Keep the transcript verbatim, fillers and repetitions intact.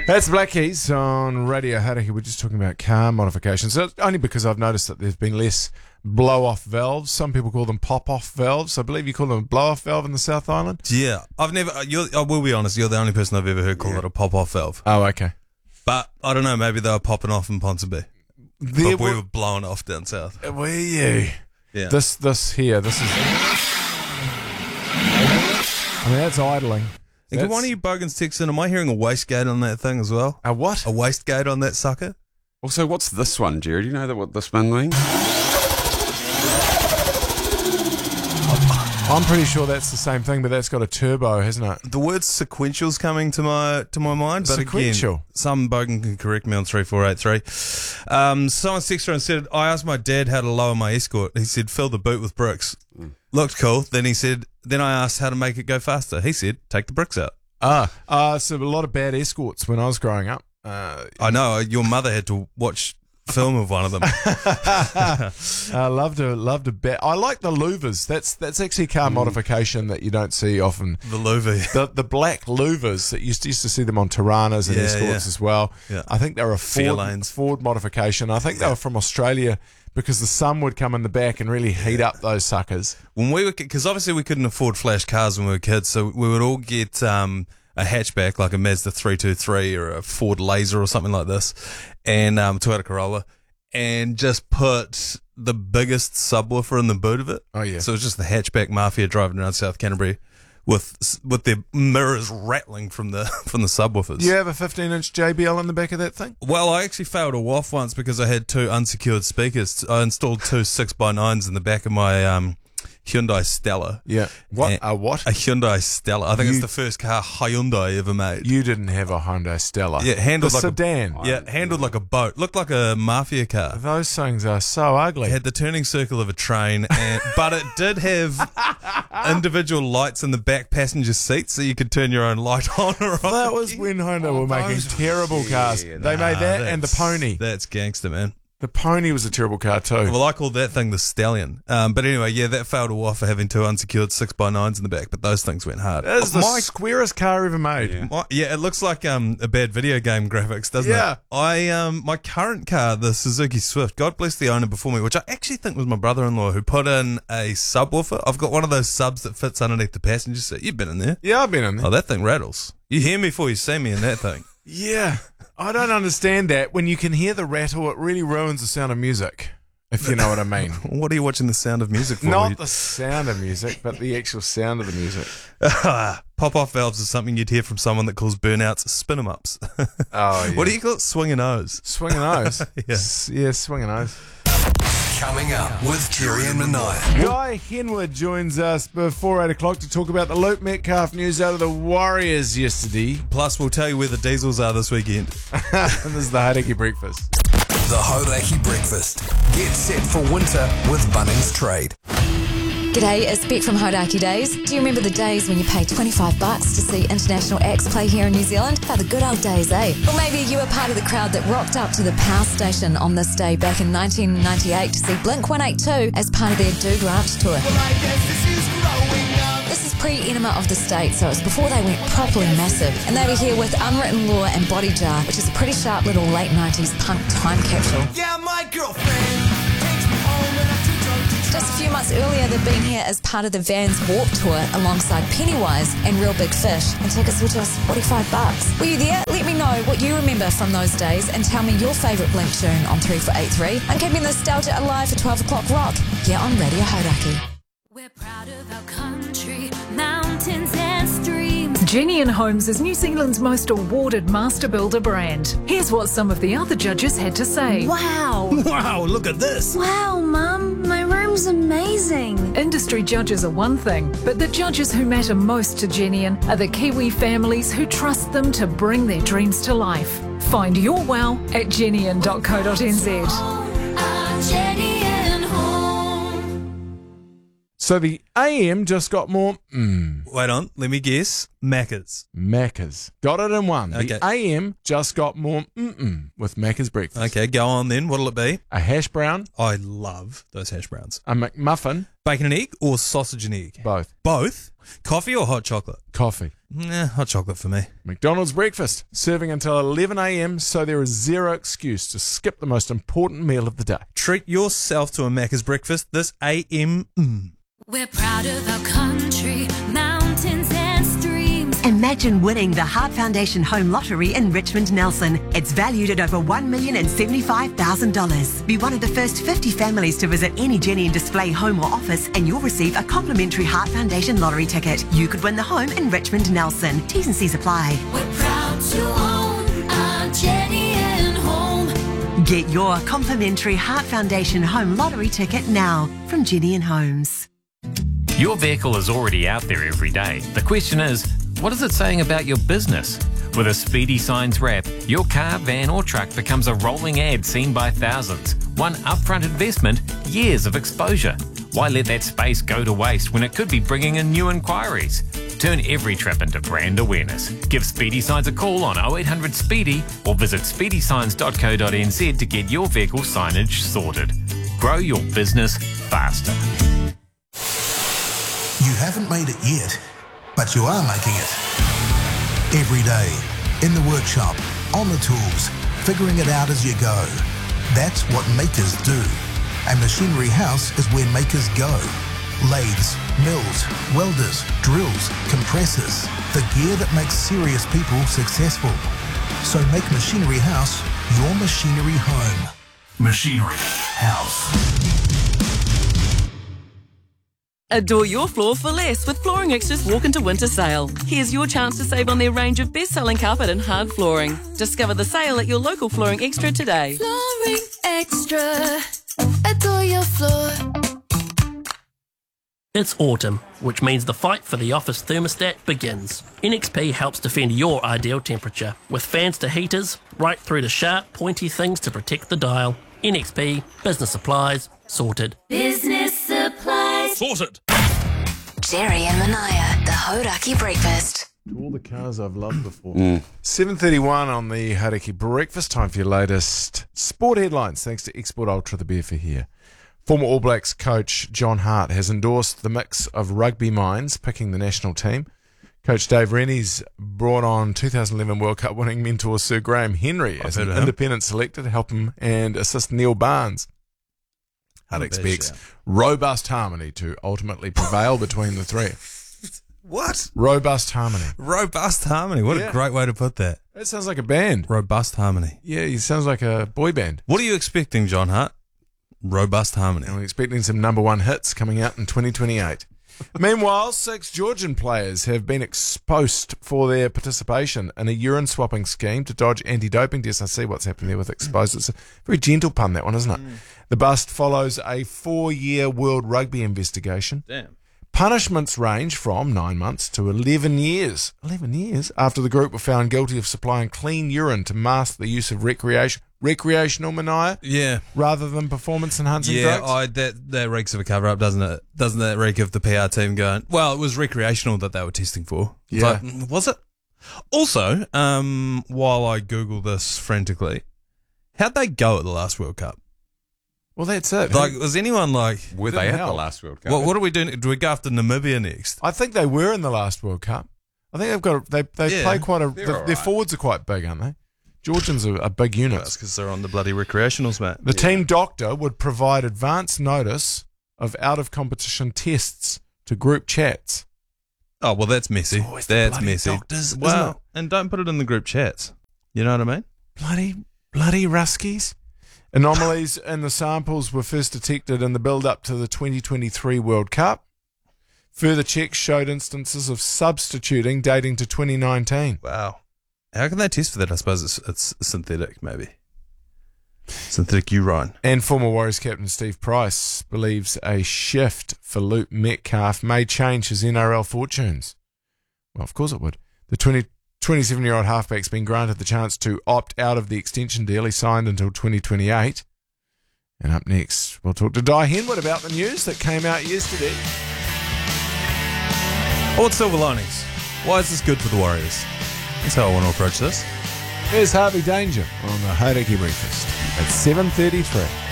That's Black Keys on Radio Hauraki. We're just talking about car modifications. So only because I've noticed that there's been less blow-off valves. Some people call them pop-off valves. I believe you call them a blow-off valve in the South Island. Yeah, I've never. You're, I will be honest. You're the only person I've ever heard call yeah. it a pop-off valve. Oh, okay. But I don't know. Maybe they were popping off in Ponsonby. There but we were blowing off down south. Were you? Yeah. This, this here. This is. I mean, that's idling. And can one of you bogans text in, am I hearing a wastegate on that thing as well? A what? A wastegate on that sucker? Also, what's this one, Jerry? Do you know that what this one means? I'm pretty sure that's the same thing, but that's got a turbo, hasn't it? The word sequential's coming to my to my mind, but sequential. Again, some bogan can correct me on three four eight three. Um, someone texted and said, I asked my dad how to lower my Escort. He said, fill the boot with bricks. Mm. Looked cool. Then he said, then I asked how to make it go faster. He said, take the bricks out. Ah, uh, so a lot of bad Escorts when I was growing up. Uh, I know, your mother had to watch film of one of them. I love to love to bet. I like the louvers. That's that's actually a car mm. modification that you don't see often. The louver, the the black louvers that you used to, used to see them on Tiranas and yeah, Escorts yeah. as well. Yeah. I think they're a Ford, Ford modification. I think yeah. they were from Australia because the sun would come in the back and really heat up those suckers. When we were, because obviously we couldn't afford flash cars when we were kids, so we would all get um, a hatchback like a Mazda three two three or a Ford Laser or something like this, and um, Toyota Corolla, and just put the biggest subwoofer in the boot of it. Oh yeah. So it was just the hatchback mafia driving around South Canterbury with with their mirrors rattling from the from the subwoofers. Do you have a fifteen inch J B L in the back of that thing? Well, I actually failed a W A F once because I had two unsecured speakers. I installed two six by nines in the back of my um, Hyundai Stella. Yeah. What? A what? A Hyundai Stella. I think you, it's the first car Hyundai ever made. You didn't have a Hyundai Stella. Yeah, handled the like sedan. A, yeah, handled like a boat. Looked like a mafia car. Those things are so ugly. It had the turning circle of a train, and, but it did have individual lights in the back passenger seat, so you could turn your own light on or off. That was when Honda oh, were making terrible cars. Yeah, they nah, made that and the Pony. That's gangster, man. The Pony was a terrible car too. Well, I called that thing the Stallion. Um, but anyway, yeah, that failed a W A F for having two unsecured six by nines in the back, but those things went hard. That is the my, squarest car ever made. Yeah, my, yeah it looks like um, a bad video game graphics, doesn't yeah. it? I um, my current car, the Suzuki Swift, God bless the owner before me, which I actually think was my brother-in-law who put in a subwoofer. I've got one of those subs that fits underneath the passenger seat. You've been in there. Yeah, I've been in there. Oh, that thing rattles. You hear me before you see me in that thing. Yeah. I don't understand that. When you can hear the rattle, it really ruins the sound of music, if you know what I mean. What are you watching the Sound of Music for? Not the sound of music, but the actual sound of the music. Pop-off valves is something you'd hear from someone that calls burnouts spin-em-ups. Oh, yeah. What do you call it? Swing-a nose. Swing-a-nose? Yeah. S- yeah, swing-a-nose. Coming up with Jerry and Mania. Guy Henwood joins us before eight o'clock to talk about the Luke Metcalf news out of the Warriors yesterday. Plus, we'll tell you where the diesels are this weekend. And this is the Hauraki Breakfast. The Hauraki Breakfast. Get set for winter with Bunnings Trade. G'day, it's Beck from Hauraki Days. Do you remember the days when you paid twenty-five bucks to see international acts play here in New Zealand? Oh, the good old days, eh? Or maybe you were part of the crowd that rocked up to the Power Station on this day back in nineteen ninety-eight to see Blink one eighty-two as part of their Dude Ranch tour. This is pre-Enema of the State, so it's before they went properly massive. And they were here with Unwritten Law and Body Jar, which is a pretty sharp little late nineties punk time capsule. Yeah, my girlfriend takes me home when I'm too drunk to drive. Just a few months earlier, they'd been here as part of the Vans Warp Tour alongside Pennywise and Real Big Fish, and tickets were just forty-five bucks. Were you there? Let me know what you remember from those days and tell me your favourite Blink tune on three four eight three. I'm keeping nostalgia alive for twelve o'clock rock here on Radio Hauraki. We're proud of our country, mountains and streams. Genian Homes is New Zealand's most awarded master builder brand. Here's what some of the other judges had to say. Wow. Wow, look at this. Wow, Mum, my room's amazing. Industry judges are one thing, but the judges who matter most to Genian are the Kiwi families who trust them to bring their dreams to life. Find your wow at genian dot co dot n z. So the A M just got more mm. Wait on, let me guess. Macca's. Macca's. Got it in one. Okay. The A M just got more mm-mm with Macca's breakfast. Okay, go on then. What'll it be? A hash brown, I love those hash browns. a McMuffin, Bacon and egg or sausage and egg? both. Both? Coffee or hot chocolate? Coffee. Nah, hot chocolate for me. McDonald's breakfast, serving until eleven a.m, so there is zero excuse to skip the most important meal of the day. Treat yourself to a Macca's breakfast this A M. Mm. We're proud of our country, mountains and streams. Imagine winning the Heart Foundation Home Lottery in Richmond Nelson. It's valued at over one million seventy-five thousand dollars. Be one of the first fifty families to visit any Jenny and Display home or office and you'll receive a complimentary Heart Foundation lottery ticket. You could win the home in Richmond Nelson. T's and C's apply. We're proud to own our Jenny and Home. Get your complimentary Heart Foundation Home Lottery ticket now from Jenny and Homes. Your vehicle is already out there every day. The question is, what is it saying about your business? With a Speedy Signs wrap, your car, van or truck becomes a rolling ad seen by thousands. One upfront investment, years of exposure. Why let that space go to waste when it could be bringing in new inquiries? Turn every trip into brand awareness. Give Speedy Signs a call on oh eight hundred SPEEDY or visit speedy signs dot co dot n z to get your vehicle signage sorted. Grow your business faster. You haven't made it yet, but you are making it. Every day, in the workshop, on the tools, figuring it out as you go. That's what makers do. And Machinery House is where makers go. Lathes, mills, welders, drills, compressors, the gear that makes serious people successful. So make Machinery House your machinery home. Machinery House. Adore your floor for less with Flooring Extra's Walk into Winter sale. Here's your chance to save on their range of best-selling carpet and hard flooring. Discover the sale at your local Flooring Extra today. Flooring Extra. Adore your floor. It's autumn, which means the fight for the office thermostat begins. N X P helps defend your ideal temperature, with fans to heaters, right through to sharp, pointy things to protect the dial. N X P, business supplies, sorted. Business supplies. Sorted. Jerry and Manaya, the Hodaki Breakfast. All the cars I've loved before. seven thirty-one on the Hodaki Breakfast. Time for your latest sport headlines. Thanks to Export Ultra, the beer for here. Former All Blacks coach John Hart has endorsed the mix of rugby minds picking the national team. Coach Dave Rennie's brought on two thousand eleven World Cup winning mentor Sir Graham Henry as an independent selector to help him and assist Neil Barnes. Hart expects robust harmony to ultimately prevail between the three. What? Robust harmony. Robust harmony. What Yeah. a great way to put that. That sounds like a band. Robust harmony. Yeah, he sounds like a boy band. What are you expecting, John Hart? Robust harmony. And we're expecting some number one hits coming out in twenty twenty-eight. Meanwhile, six Georgian players have been exposed for their participation in a urine swapping scheme to dodge anti-doping tests. I see what's happening there with exposed. It's a very gentle pun, that one, isn't it? Mm. The bust follows a four-year World Rugby investigation. Damn. Punishments range from nine months to eleven years. eleven years after the group were found guilty of supplying clean urine to mask the use of recreation, recreational Manaya, Yeah. rather than performance-enhancing Yeah, drugs. I, that, that reeks of a cover-up, doesn't it? Doesn't that reek of the P R team going, well, it was recreational that they were testing for. It's Yeah. like, mm, was it? Also, um, while I Google this frantically, how'd they go at the last World Cup? Well, that's it. Like, was anyone like... Were they at the last World Cup? What, what are we doing? Do we go after Namibia next? I think they were in the last World Cup. I think they've got they they Yeah, play quite a. they're The, all their right. forwards are quite big, aren't they? Georgians are, are big units. That's because they're on the bloody recreationals, mate. The team doctor would provide advance notice of out of competition tests to group chats. Oh, well, that's messy. always the That's bloody messy. doctors, isn't well, it? and don't put it in the group chats. You know what I mean? Bloody bloody Ruskies. Anomalies in the samples were first detected in the build-up to the twenty twenty-three World Cup. Further checks showed instances of substituting dating to twenty nineteen. Wow. How can they test for that? I suppose it's, it's synthetic, maybe. Synthetic urine. And former Warriors captain Steve Price believes a shift for Luke Metcalf may change his N R L fortunes. Well, of course it would. The twenty, twenty-seven-year-old halfback's been granted the chance to opt out of the extension deal he signed until twenty twenty-eight. And up next, we'll talk to Di Henwood about the news that came out yesterday. I want silver linings. Why is this good for the Warriors? That's how I want to approach this. Here's Harvey Danger on the Hauraki Breakfast at seven thirty-three.